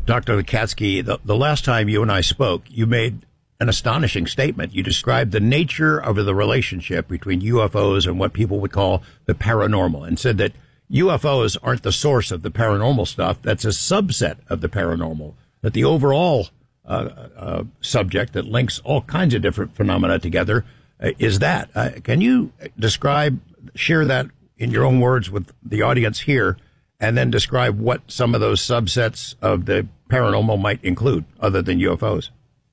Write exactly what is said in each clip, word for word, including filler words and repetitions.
Doctor Lukatski, the, the last time you and I spoke, you made an astonishing statement. You described the nature of the relationship between U F Os and what people would call the paranormal, and said that U F Os aren't the source of the paranormal stuff. That's a subset of the paranormal. That the overall uh, uh, subject that links all kinds of different phenomena together uh, is that. Uh, can you describe, share that in your own words with the audience here, and then describe what some of those subsets of the paranormal might include, other than U F Os?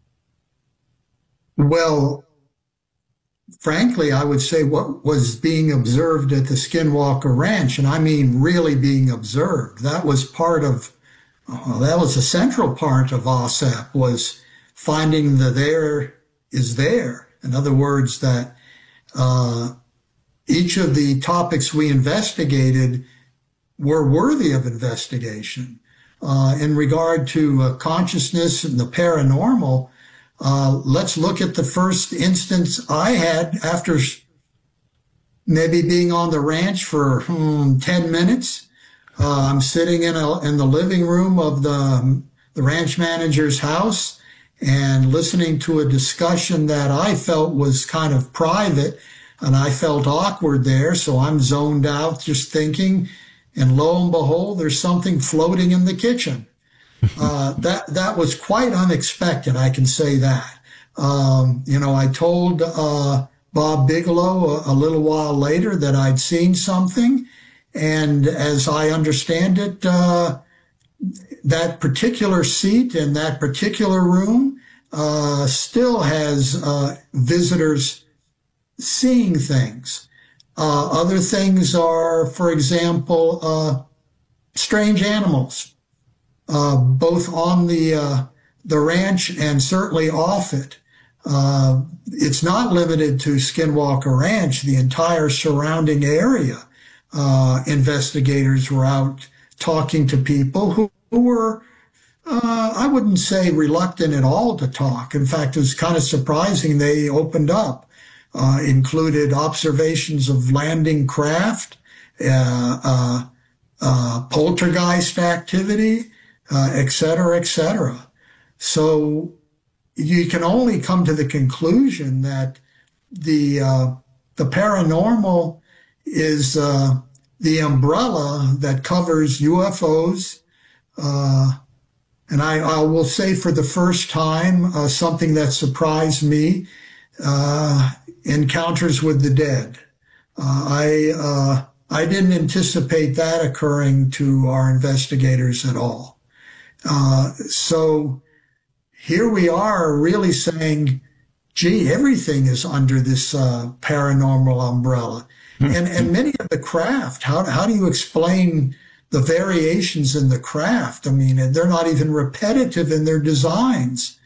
Well, frankly, I would say what was being observed at the Skinwalker Ranch, and I mean really being observed, that was part of, uh, that was a central part of OSAP, was finding the there is there. In other words, that uh, each of the topics we investigated were worthy of investigation. Uh, in regard to uh, consciousness and the paranormal, uh, let's look at the first instance I had after maybe being on the ranch for hmm, ten minutes. Uh, I'm sitting in, a, in the living room of the, the ranch manager's house and listening to a discussion that I felt was kind of private, and I felt awkward there, so I'm zoned out just thinking, and lo and behold, there's something floating in the kitchen. Uh, that, that was quite unexpected, I can say that. Um, you know, I told, uh, Bob Bigelow a, a little while later that I'd seen something. And as I understand it, uh, that particular seat in that particular room, uh, still has, uh, visitors seeing things. Uh, other things are, for example, uh, strange animals. Uh, both on the uh, the ranch and certainly off it. Uh, it's not limited to Skinwalker Ranch. The entire surrounding area, uh, investigators were out talking to people who, who were, uh, I wouldn't say reluctant at all to talk. In fact, it was kind of surprising they opened up. Uh, included observations of landing craft, uh, uh, uh, poltergeist activity, Uh, et cetera, et cetera. So you can only come to the conclusion that the uh, the paranormal is uh, the umbrella that covers U F Os, uh, and I, I will say for the first time uh, something that surprised me: uh, encounters with the dead. Uh, I uh, I didn't anticipate that occurring to our investigators at all. Uh, so here we are really saying, gee, everything is under this uh, paranormal umbrella. And and many of the craft, how, how do you explain the variations in the craft? I mean, they're not even repetitive in their designs.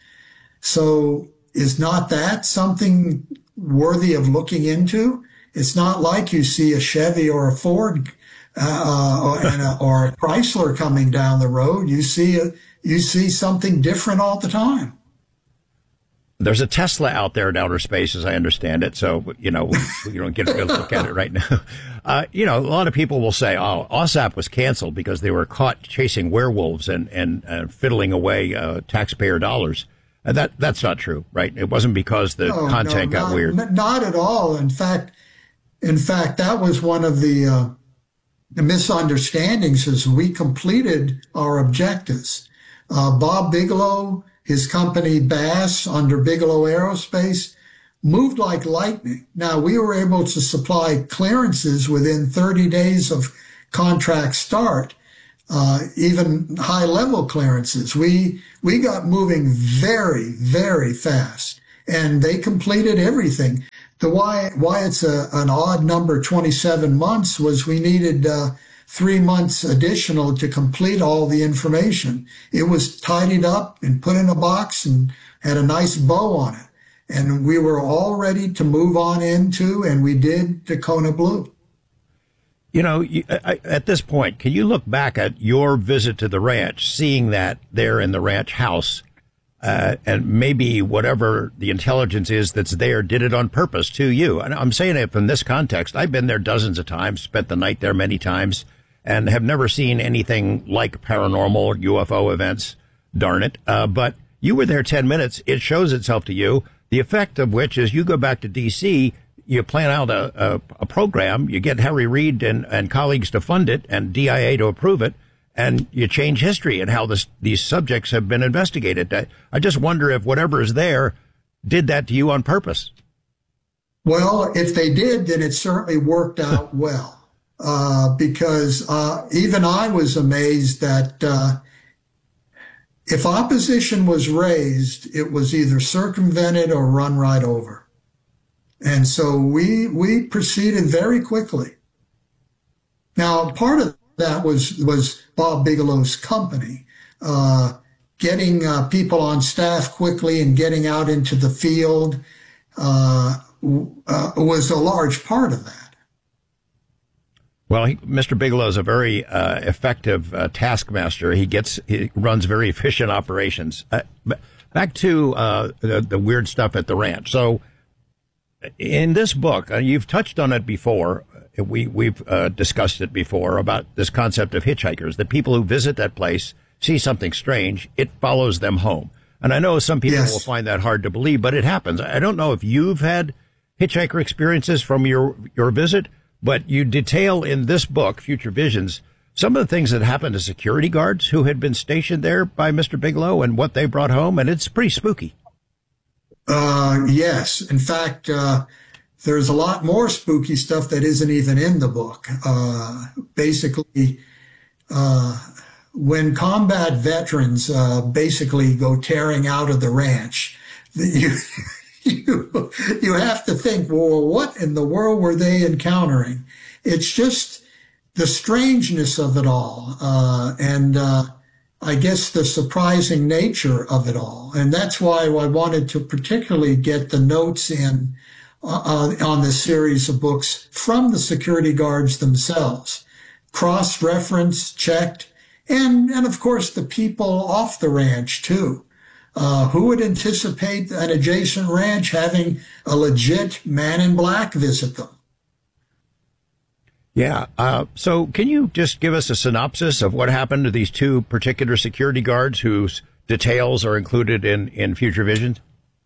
So is not that something worthy of looking into? It's not like you see a Chevy or a Ford Uh, or, and a, or a Chrysler coming down the road. You see a, you see something different all the time. There's a Tesla out there in outer space, as I understand it. So, you know, we, we don't get a good look at it right now. Uh, you know, a lot of people will say, oh, OSAP was canceled because they were caught chasing werewolves and, and, uh, fiddling away, uh, taxpayer dollars. And that, that's not true, right? It wasn't because the no, content no, got not, weird. Not at all. In fact, in fact, that was one of the, uh, the misunderstandings as we completed our objectives. Uh, Bob Bigelow, his company Bass under Bigelow Aerospace, moved like lightning. Now, we were able to supply clearances within thirty days of contract start, uh, even high-level clearances. We, we got moving very, very fast, and they completed everything. The why why it's a, an odd number, twenty-seven months, was we needed uh, three months additional to complete all the information. It was tidied up and put in a box and had a nice bow on it. And we were all ready to move on into, and we did, Kona Blue. You know, you, I, at this point, can you look back at your visit to the ranch, seeing that there in the ranch house, Uh, and maybe whatever the intelligence is that's there did it on purpose to you? And I'm saying it from this context. I've been there dozens of times, spent the night there many times, and have never seen anything like paranormal or U F O events darn it. Uh, but you were there ten minutes. It shows itself to you. The effect of which is you go back to D C, you plan out a, a, a program, you get Harry Reid and, and colleagues to fund it and D I A to approve it, and you change history and how this, these subjects have been investigated. I, I just wonder if whatever is there did that to you on purpose. Well, if they did, then it certainly worked out well, uh, because uh, even I was amazed that uh, if opposition was raised, it was either circumvented or run right over. And so we we proceeded very quickly. Now, part of that was was Bob Bigelow's company, uh, getting uh, people on staff quickly and getting out into the field uh, uh, was a large part of that. Well, he, Mister Bigelow is a very uh, effective uh, taskmaster. He gets he runs very efficient operations. Uh, back to uh, the, the weird stuff at the ranch. So, in this book, uh, you've touched on it before. We we've uh, discussed it before about this concept of hitchhikers. That people who visit that place see something strange, it follows them home. And I know some people Yes. will find that hard to believe, but it happens. I don't know if you've had hitchhiker experiences from your your visit. But you detail in this book, Future Visions, some of the things that happened to security guards who had been stationed there by Mister Bigelow and what they brought home, and it's pretty spooky. Uh, yes. In fact, uh, there's a lot more spooky stuff that isn't even in the book. Uh, basically, uh, when combat veterans uh, basically go tearing out of the ranch, you You, you have to think, well, what in the world were they encountering? It's just the strangeness of it all, uh, and uh, I guess the surprising nature of it all. And that's why I wanted to particularly get the notes in uh, on this series of books from the security guards themselves, cross-referenced, checked, and, and of course the people off the ranch too. Uh, who would anticipate an adjacent ranch having a legit man in black visit them? Yeah. Uh, so can you just give us a synopsis of what happened to these two particular security guards whose details are included in, in Future Visions?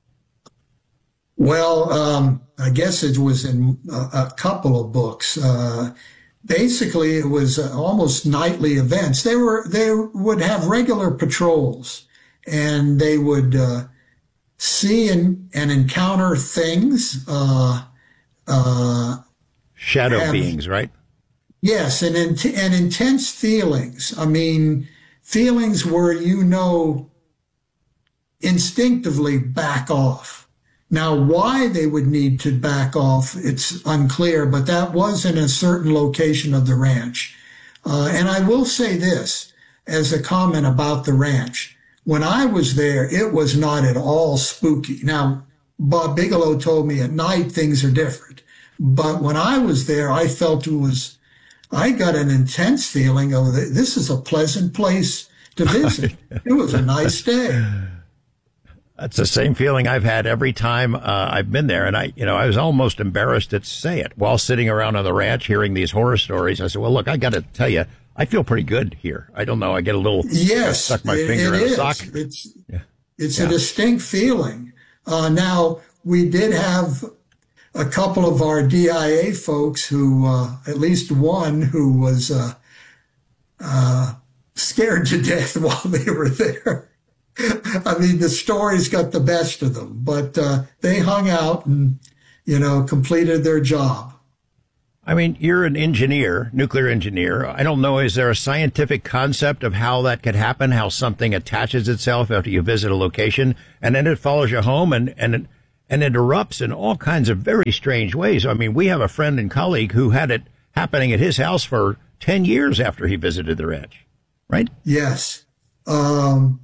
Well, um, I guess it was in a, a couple of books. Uh, basically, it was uh, almost nightly events. They were they would have regular patrols. And they would uh, see and, and encounter things. Uh, uh, Shadow have, beings, right? Yes, and, and intense feelings. I mean, feelings where you know instinctively back off. Now, why they would need to back off, it's unclear, but that was in a certain location of the ranch. Uh, and I will say this as a comment about the ranch. When I was there, it was not at all spooky. Now, Bob Bigelow told me at night things are different. But when I was there, I felt it was, I got an intense feeling of this is a pleasant place to visit. It was a nice day. That's the same feeling I've had every time uh, I've been there. And I, you know, I was almost embarrassed to say it while sitting around on the ranch hearing these horror stories. I said, well, look, I got to tell you, I feel pretty good here. I don't know. I get a little, yes, I stuck my it, finger it in a is. sock. It's, yeah. it's yeah. a distinct feeling. Uh, now, we did have a couple of our D I A folks who, uh, at least one who was uh, uh, scared to death while they were there. I mean, the stories got the best of them, but uh, they hung out and, you know, completed their job. I mean, you're an engineer, nuclear engineer. I don't know, is there a scientific concept of how that could happen, how something attaches itself after you visit a location, and then it follows you home and, and, it, and it erupts in all kinds of very strange ways? I mean, we have a friend and colleague who had it happening at his house for ten years after he visited the ranch, right? Yes. Um,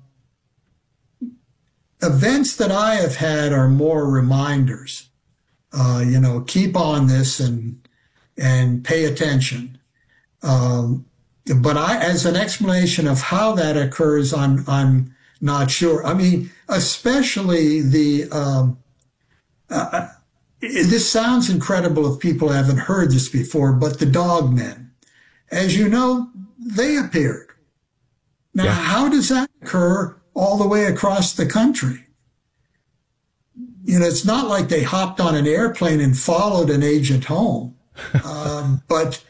events that I have had are more reminders. Uh, you know, keep on this and and pay attention. Um, but I, as an explanation of how that occurs, I'm, I'm not sure. I mean, especially the, um, uh, this sounds incredible if people haven't heard this before, but the dog men, as you know, they appeared. Now, yeah. how does that occur all the way across the country. You know, it's not like they hopped on an airplane and followed an agent home, um, but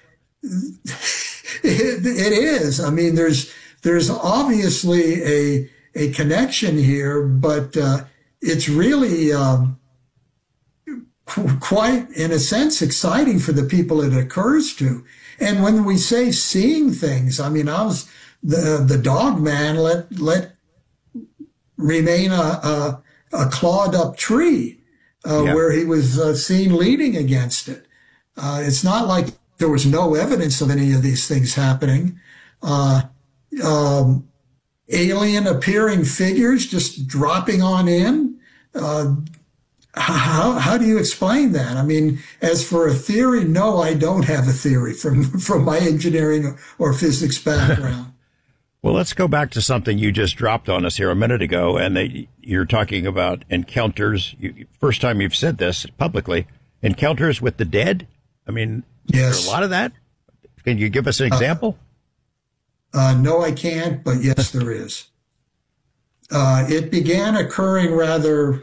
it, it is. I mean, there's there's obviously a a connection here, but uh, it's really um, qu- quite, in a sense, exciting for the people it occurs to. And when we say seeing things, I mean, I was the the dog man let let remain a a, a clawed up tree uh, yeah. where he was uh, seen leaning against it. Uh, it's not like there was no evidence of any of these things happening. Uh, um, alien appearing figures just dropping on in. Uh, how how do you explain that? I mean, as for a theory, no, I don't have a theory from from my engineering or physics background. Well, let's go back to something you just dropped on us here a minute ago, and they, you're talking about encounters. You, first time you've said this publicly, encounters with the dead. I mean, yes. Is there a lot of that? Can you give us an example? Uh, uh, no, I can't, but yes, there is. Uh, it began occurring rather,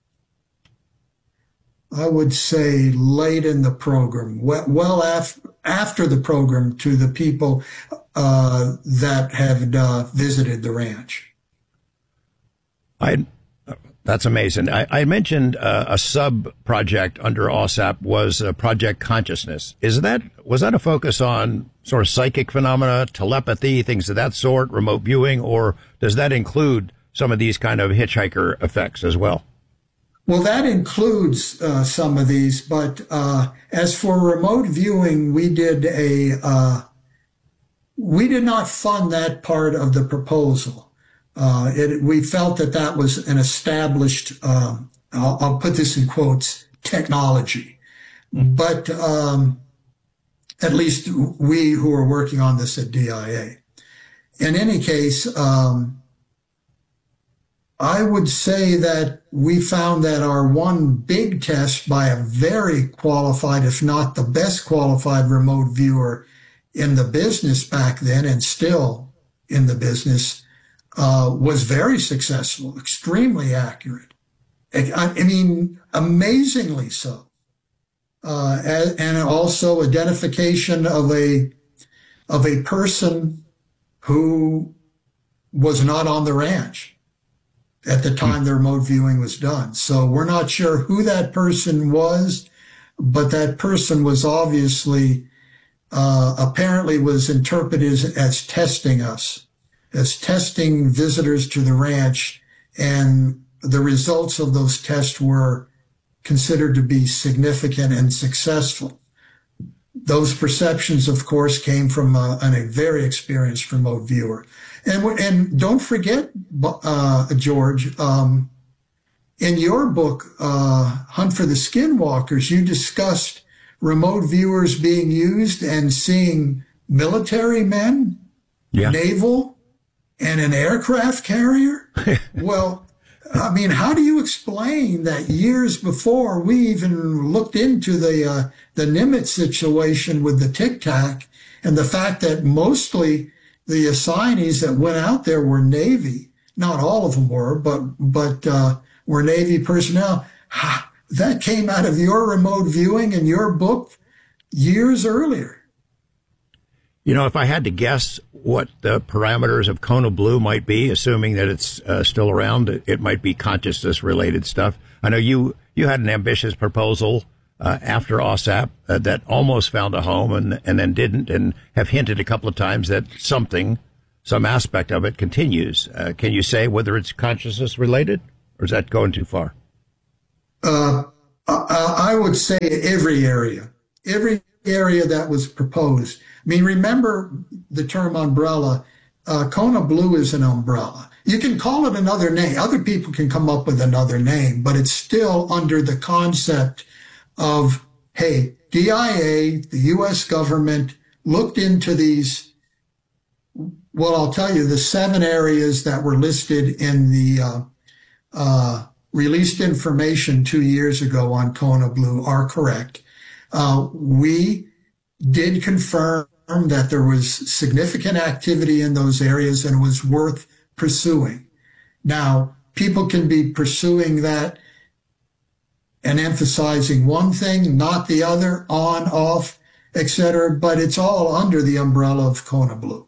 I would say, late in the program, well, well af- after the program, to the people uh, that have uh, visited the ranch. I. That's amazing. I, I mentioned uh, a sub project under O S A P was uh, Project Consciousness. Is that was that a focus on sort of psychic phenomena, telepathy, things of that sort, remote viewing, or does that include some of these kind of hitchhiker effects as well? Well, that includes uh, some of these, but uh, as for remote viewing, we did a uh, we did not fund that part of the proposal. Uh, it, we felt that that was an established, um, I'll, I'll put this in quotes, technology. But um, at least we who are working on this at D I A. In any case, um, I would say that we found that our one big test by a very qualified, if not the best qualified remote viewer in the business back then, and still in the business, Uh, was very successful, extremely accurate. I, I mean, amazingly so. Uh, and, and also identification of a of a person who was not on the ranch at the time the remote viewing was done. So we're not sure who that person was, but that person was obviously, uh, apparently was interpreted as, as testing us. as testing visitors to the ranch, and the results of those tests were considered to be significant and successful. Those perceptions, of course, came from a, a very experienced remote viewer. And, and don't forget, uh, George, um, in your book, uh, Hunt for the Skinwalkers, you discussed remote viewers being used and seeing military men, yeah. naval, and an aircraft carrier? Well, I mean, how do you explain that years before we even looked into the uh, the Nimitz situation with the Tic Tac, and the fact that mostly the assignees that went out there were Navy, not all of them were, but but uh, were Navy personnel? That came out of your remote viewing in your book years earlier. You know, if I had to guess what the parameters of Kona Blue might be, assuming that it's uh, still around, it, it might be consciousness-related stuff. I know you, you had an ambitious proposal uh, after O S A P uh, that almost found a home and, and then didn't, and have hinted a couple of times that something, some aspect of it continues. Uh, can you say whether it's consciousness-related, or is that going too far? Uh, I, I would say every area, every area that was proposed. I mean, remember the term umbrella. Uh, Kona Blue is an umbrella. You can call it another name. Other people can come up with another name, but it's still under the concept of, hey, D I A, the U S government, looked into these, well, I'll tell you, the seven areas that were listed in the uh, uh, released information two years ago on Kona Blue are correct. Uh, we did confirm that there was significant activity in those areas and it was worth pursuing. Now, people can be pursuing that and emphasizing one thing, not the other, on, off, et cetera, but it's all under the umbrella of Kona Blue.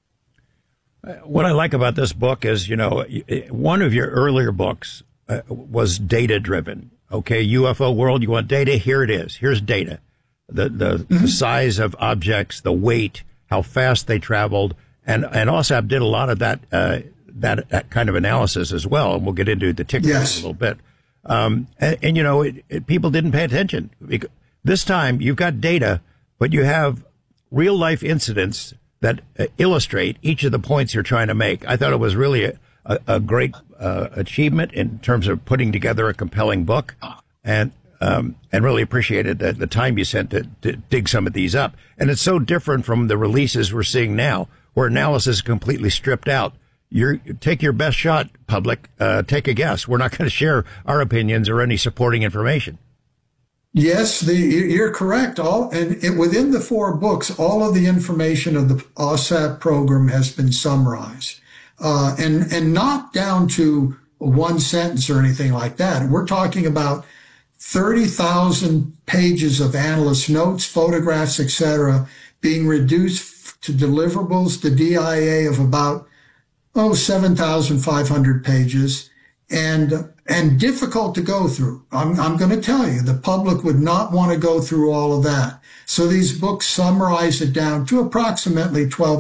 What I like about this book is, you know, one of your earlier books uh, was data driven. Okay, U F O world, you want data? Here it is. Here's data. The the, mm-hmm. the size of objects, the weight, how fast they traveled, and and OSAP did a lot of that uh, that that kind of analysis as well. And we'll get into the tickets yes. a little bit. Um, and, and you know, it, it, people didn't pay attention. This time, you've got data, but you have real life incidents that uh, illustrate each of the points you're trying to make. I thought it was really a, a, a great uh, achievement in terms of putting together a compelling book, and um, and really appreciated the, the time you spent to, to dig some of these up. And it's so different from the releases we're seeing now, where analysis is completely stripped out. You're, take your best shot, public. Uh, take a guess. We're not going to share our opinions or any supporting information. Yes, the, you're correct. All and it, within the four books, all of the information of the OSAP program has been summarized, uh, and and not down to one sentence or anything like that. We're talking about thirty thousand pages of analyst notes, photographs, et cetera, being reduced to deliverables to D I A of about oh seven thousand five hundred pages. And and difficult to go through. I'm, I'm going to tell you, the public would not want to go through all of that. So these books summarize it down to approximately twelve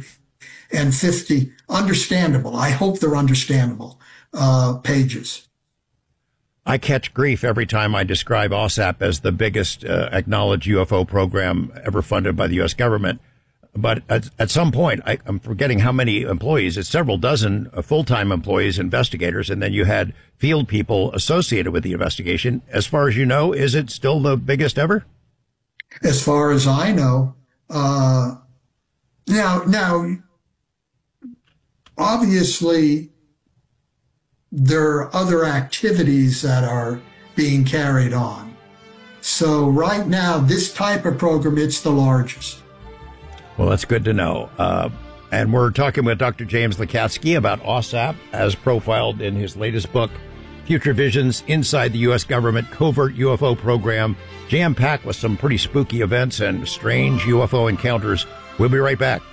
fifty understandable. I hope they're understandable uh, pages. I catch grief every time I describe OSAP as the biggest uh, acknowledged U F O program ever funded by the U S government. But at, at some point, I, I'm forgetting how many employees. It's several dozen uh, full-time employees, investigators, and then you had field people associated with the investigation. As far as you know, is it still the biggest ever? As far as I know. Uh, now, now, obviously, there are other activities that are being carried on. So right now, this type of program, it's the largest. Well, that's good to know. Uh, and we're talking with Doctor James Lacatski about OSAP, as profiled in his latest book, Future Visions Inside the U S Government Covert U F O Program, jam-packed with some pretty spooky events and strange U F O encounters. We'll be right back.